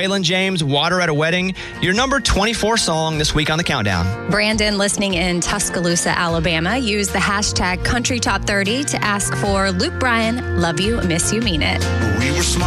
Waylon James, Water at a Wedding, your number 24 song this week on the Countdown. Brandon, listening in Tuscaloosa, Alabama, used the hashtag CountryTop30 to ask for Luke Bryan, Love You, Miss You, Mean It. We were smart.